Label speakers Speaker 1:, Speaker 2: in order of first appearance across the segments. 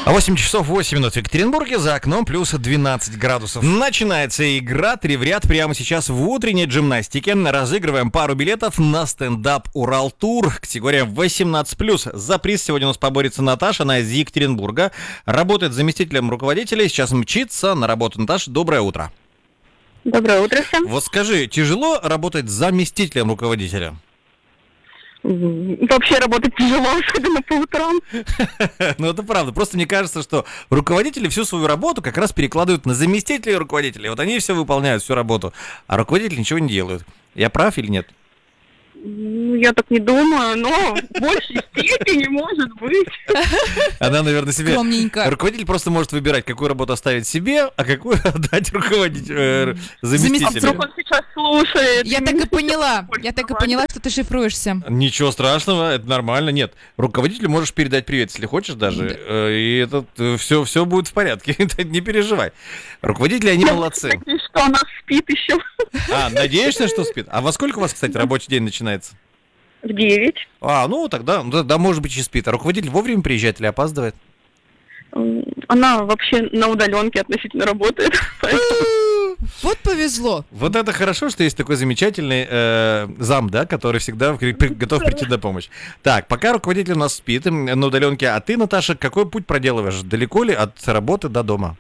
Speaker 1: 8 часов 8 минут в Екатеринбурге, за окном плюс 12 градусов. Начинается игра «Три в ряд» прямо сейчас в утренней джимнастике. Разыгрываем пару билетов на стендап «Урал-тур». Категория 18+. За приз сегодня у нас поборется Наташа, она из Екатеринбурга. Работает заместителем руководителя, сейчас мчится на работу. Наташа, доброе утро.
Speaker 2: Доброе утро всем.
Speaker 1: Вот скажи, тяжело работать заместителем руководителя?
Speaker 2: Вообще работать тяжело, особенно по утрам.
Speaker 1: Ну, это правда. Просто мне кажется, что руководители всю свою работу как раз перекладывают на заместителей руководителей. Вот они все выполняют, всю работу, а руководители ничего не делают. Я прав или нет?
Speaker 2: Я так не думаю, но в большей степени может быть.
Speaker 1: Она, наверное, себе...
Speaker 3: Скромненько.
Speaker 1: Руководитель просто может выбирать, какую работу оставить себе, а какую отдать заместителю.
Speaker 2: Вдруг он сейчас слушает.
Speaker 3: Я так и поняла, что ты шифруешься.
Speaker 1: Ничего страшного, это нормально. Нет, руководителю можешь передать привет, если хочешь даже, и это все будет в порядке. Не переживай. Руководители, они молодцы.
Speaker 2: Надеюсь, что она спит еще.
Speaker 1: Надеешься, что спит? А во сколько у вас, кстати, рабочий день начинается?
Speaker 2: В 9.
Speaker 1: Ну тогда, может быть, и спит. А руководитель вовремя приезжает или опаздывает?
Speaker 2: Она вообще на удаленке относительно работает.
Speaker 3: Вот повезло.
Speaker 1: Вот это хорошо, что есть такой замечательный зам, да, который всегда готов прийти на помощь. Так, пока руководитель у нас спит на удаленке, а ты, Наташа, какой путь проделываешь? Далеко ли от работы до дома?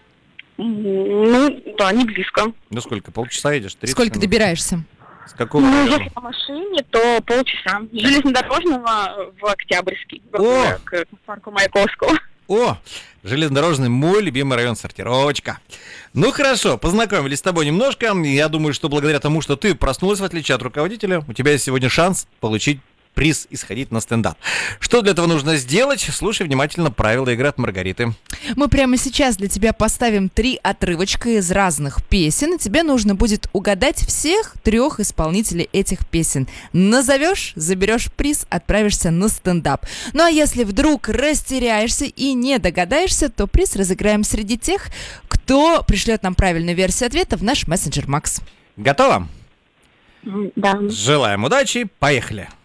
Speaker 2: Да, не близко.
Speaker 1: Ну сколько, полчаса едешь? 30
Speaker 3: Сколько
Speaker 1: минут?
Speaker 3: добираешься?
Speaker 1: С какого района?
Speaker 2: Если по машине, то полчаса. Железнодорожного в Октябрьский, к парку Маяковского.
Speaker 1: Железнодорожный, мой любимый район, сортировочка. Ну хорошо, познакомились с тобой немножко. Я думаю, что благодаря тому, что ты проснулась, в отличие от руководителя, у тебя есть сегодня шанс получить приз и сходить на стендап. Что для этого нужно сделать? Слушай внимательно правила игры от Маргариты.
Speaker 3: Мы прямо сейчас для тебя поставим 3 отрывочка из разных песен, и тебе нужно будет угадать всех 3 исполнителей этих песен. Назовешь, заберешь приз, отправишься на стендап. Ну а если вдруг растеряешься и не догадаешься, то приз разыграем среди тех, кто пришлет нам правильную версию ответа в наш мессенджер Макс.
Speaker 1: Готово?
Speaker 2: Да.
Speaker 1: Желаем удачи, поехали!